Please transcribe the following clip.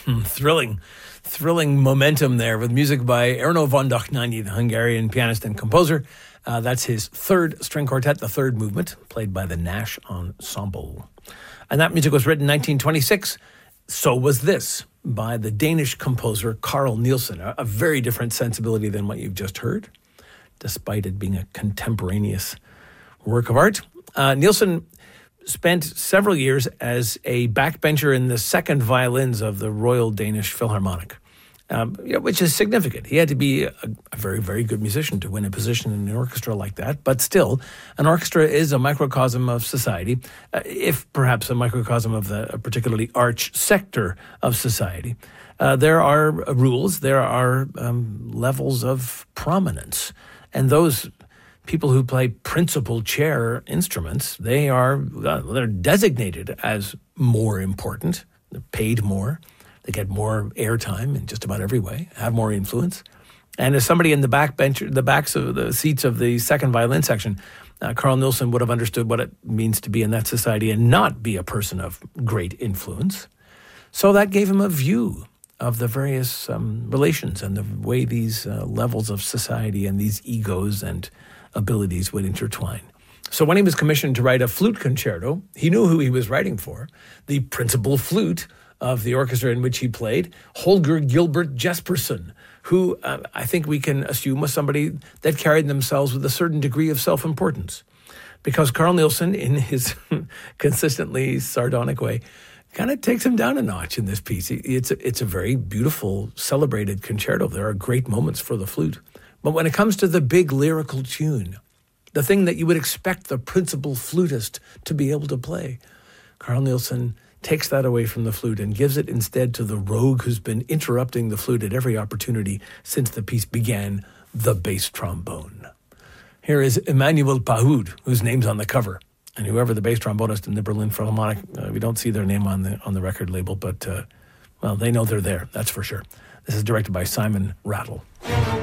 Thrilling momentum there with music by Erno von Dohnányi, the Hungarian pianist and composer. That's his third string quartet, the third movement, played by the Nash Ensemble. And that music was written in 1926. So was this, by the Danish composer Carl Nielsen. A very different sensibility than what you've just heard, despite it being a contemporaneous work of art. Nielsen spent several years as a backbencher in the second violins of the Royal Danish Philharmonic, which is significant. He had to be a very, very good musician to win a position in an orchestra like that. But still, an orchestra is a microcosm of society, if perhaps a microcosm of a particularly arch sector of society. There are rules, there are levels of prominence, and those people who play principal chair instruments, they're designated as more important. They're paid more. They get more airtime in just about every way, have more influence. And as somebody in the backs of the seats of the second violin section, Carl Nielsen would have understood what it means to be in that society and not be a person of great influence. So that gave him a view of the various relations and the way these levels of society and these egos and abilities would intertwine. So when he was commissioned to write a flute concerto, he knew who he was writing for. The principal flute of the orchestra in which he played, Holger Gilbert Jespersen, who I think we can assume was somebody that carried themselves with a certain degree of self-importance. Because Carl Nielsen, in his consistently sardonic way, kind of takes him down a notch in this piece. It's a very beautiful, celebrated concerto. There are great moments for the flute. But when it comes to the big lyrical tune, the thing that you would expect the principal flutist to be able to play, Carl Nielsen takes that away from the flute and gives it instead to the rogue who's been interrupting the flute at every opportunity since the piece began, the bass trombone. Here is Emmanuel Pahud, whose name's on the cover. And whoever the bass trombonist in the Berlin Philharmonic, we don't see their name on the record label, but, they know they're there, that's for sure. This is directed by Simon Rattle.